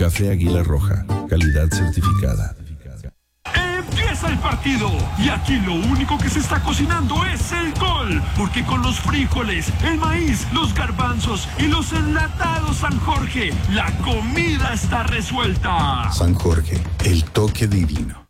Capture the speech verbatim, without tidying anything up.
Café Águila Roja, calidad certificada. Empieza el partido y aquí lo único que se está cocinando es el gol, porque con los frijoles, el maíz, los garbanzos y los enlatados San Jorge, la comida está resuelta. San Jorge, el toque divino.